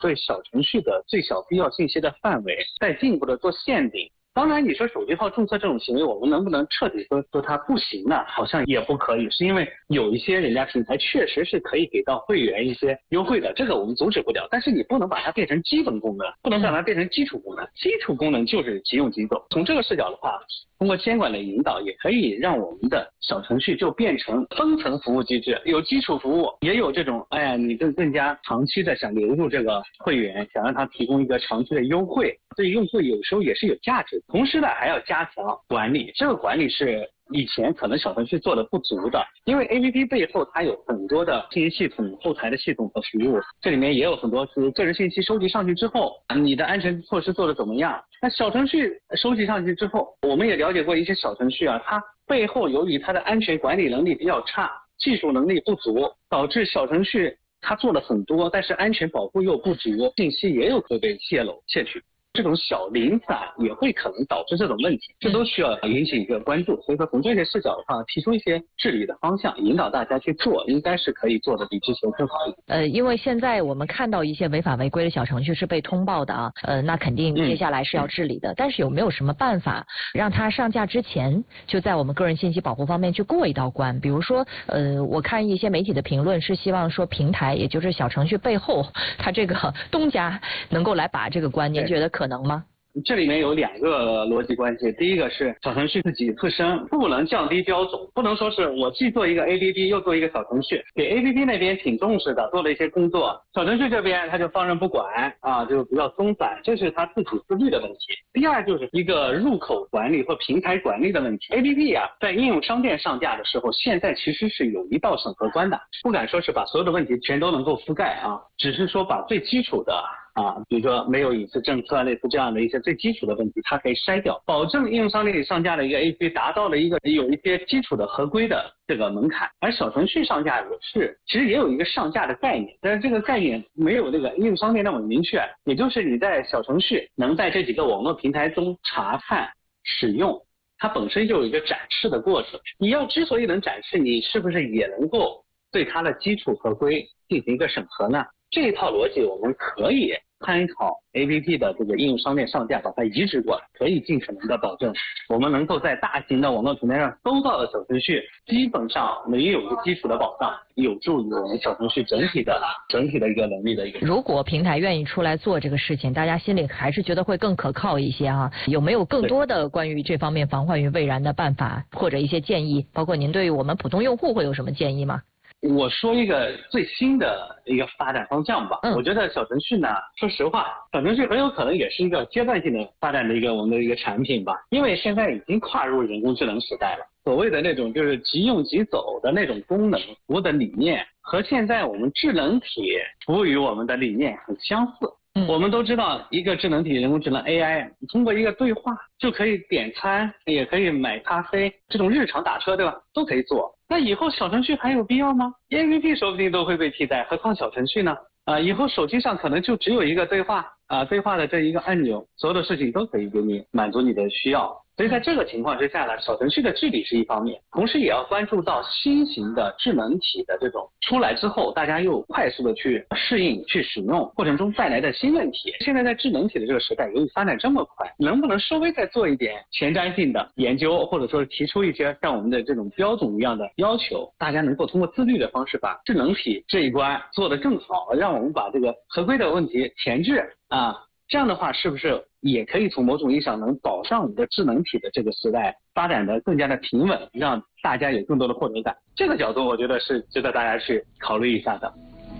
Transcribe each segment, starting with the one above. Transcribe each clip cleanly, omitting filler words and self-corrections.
对小程序的最小必要信息的范围再进一步的做限定。当然，你说手机号注册这种行为，我们能不能彻底说它不行呢？好像也不可以，是因为有一些人家平台确实是可以给到会员一些优惠的，这个我们阻止不了。但是你不能把它变成基本功能，不能让它变成基础功能。基础功能就是即用即走。从这个视角的话，通过监管的引导，也可以让我们的小程序就变成分层服务机制，有基础服务，也有这种你更加长期的想留住这个会员，想让他提供一个长期的优惠，对用户有时候也是有价值。同时呢，还要加强管理，这个管理是以前可能小程序做的不足的，因为 APP 背后它有很多的信息系统、后台的系统和服务，这里面也有很多是个人信息收集上去之后，你的安全措施做得怎么样？那小程序收集上去之后，我们也了解过一些小程序它背后由于它的安全管理能力比较差，技术能力不足，导致小程序它做了很多，但是安全保护又不足，信息也有可被泄露窃取。这种小零散也会可能导致这种问题，这都需要引起一个关注。所以说从这些视角的话，提出一些治理的方向，引导大家去做，应该是可以做的比之前更好一点。 因为现在我们看到一些违法违规的小程序是被通报的啊，那肯定接下来是要治理的。但是有没有什么办法让它上架之前就在我们个人信息保护方面去过一道关？比如说，我看一些媒体的评论是希望说平台，也就是小程序背后，它这个东家能够来把这个关，您觉得可能吗？ 这里面有两个逻辑关系，第一个是小程序自身不能降低标准，不能说是我既做一个 APP 又做一个小程序，给 APP 那边挺重视的，做了一些工作，小程序这边他就放任不管就比较松散，这是他自己自律的问题。第二就是一个入口管理或平台管理的问题。APP 在应用商店上架的时候，现在其实是有一道审核关的，不敢说是把所有的问题全都能够覆盖只是说把最基础的比如说没有隐私政策类似这样的一些最基础的问题，它可以筛掉，保证应用商店里上架的一个 APP 达到了一个有一些基础的合规的这个门槛。而小程序上架其实也有一个上架的概念，但是这个概念没有这个应用商店那么明确，也就是你在小程序能在这几个网络平台中查看使用，它本身就有一个展示的过程。你要之所以能展示，你是不是也能够对它的基础合规进行一个审核呢？这一套逻辑我们可以参考 APP 的这个应用商店上架，把它移植过来，可以尽可能的保证我们能够在大型的网络平台上搜到的小程序基本上没有一个基础的保障，有助于我们小程序整体的一个能力的一个。 如果平台愿意出来做这个事情，大家心里还是觉得会更可靠一些有没有更多的关于这方面防患于未然的办法或者一些建议？包括您对于我们普通用户会有什么建议吗？ 我说一个最新的一个发展方向吧。我觉得小程序呢，说实话，小程序很有可能也是一个阶段性的发展的我们的一个产品吧，因为现在已经跨入人工智能时代了。所谓的那种就是即用即走的那种功能服务的理念，和现在我们智能体服务于我们的理念很相似。我们都知道，一个智能体人工智能 AI 通过一个对话就可以点餐，也可以买咖啡，这种日常打车对吧，都可以做。那以后小程序还有必要吗？ APP 说不定都会被替代，何况小程序呢？以后手机上可能就只有一个对话对话的这一个按钮，所有的事情都可以给你满足你的需要。所以在这个情况之下呢，小程序的治理是一方面，同时也要关注到新型的智能体的这种出来之后，大家又快速的去适应去使用过程中带来的新问题。现在在智能体的这个时代，由于发展这么快，能不能稍微再做一点前瞻性的研究，或者说提出一些像我们的这种标准一样的要求，大家能够通过自律的方式把智能体这一关做得更好，让我们把这个合规的问题前置这样的话是不是也可以从某种意义上能保障我们的智能体的这个时代发展的更加的平稳，让大家有更多的获得感。这个角度我觉得是值得大家去考虑一下的。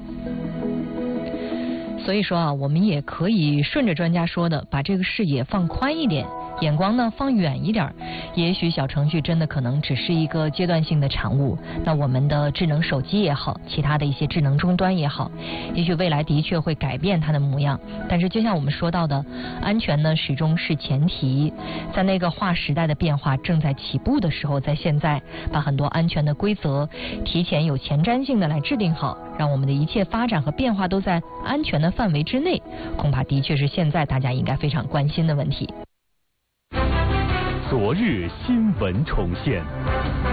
所以说我们也可以顺着专家说的，把这个视野放宽一点，眼光呢放远一点。也许小程序真的可能只是一个阶段性的产物，那我们的智能手机也好，其他的一些智能终端也好，也许未来的确会改变它的模样。但是就像我们说到的，安全呢始终是前提。在那个划时代的变化正在起步的时候，在现在把很多安全的规则提前有前瞻性的来制定好，让我们的一切发展和变化都在安全的范围之内，恐怕的确是现在大家应该非常关心的问题。 昨日新闻重现。